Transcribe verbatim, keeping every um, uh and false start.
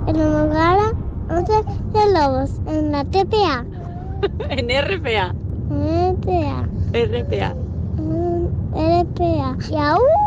En Homogara, once de lobos. En la T P A. En R P A. En T P A. R P A. En R P A. Y aún